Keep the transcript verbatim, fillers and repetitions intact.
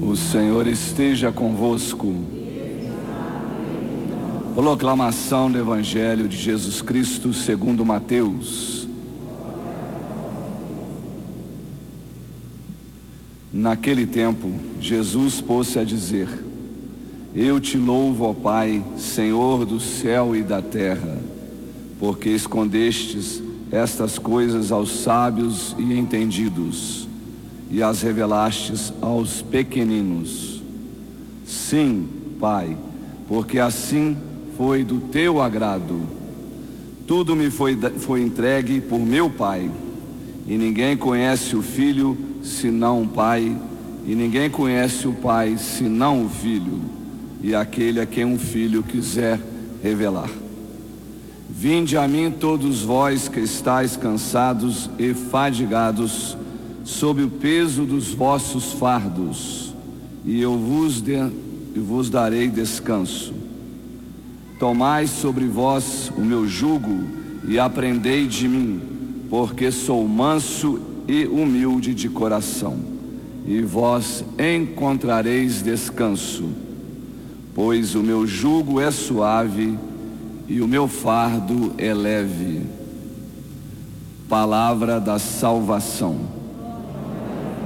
O Senhor esteja convosco. Proclamação do Evangelho de Jesus Cristo segundo Mateus. Naquele tempo, Jesus pôs-se a dizer: Eu te louvo, ó Pai, Senhor do céu e da terra, porque escondestes estas coisas aos sábios e entendidos, e as revelastes aos pequeninos. Sim, Pai, porque assim foi do teu agrado. Tudo me foi, foi entregue por meu Pai, e ninguém conhece o Filho senão o Pai, e ninguém conhece o Pai senão o Filho, e aquele a quem um Filho quiser revelar. Vinde a mim todos vós que estáis cansados e fadigados, sob o peso dos vossos fardos, e eu vos, de, eu vos darei descanso. Tomai sobre vós o meu jugo e aprendei de mim, porque sou manso e humilde de coração, e vós encontrareis descanso, pois o meu jugo é suave e o meu fardo é leve. Palavra da salvação.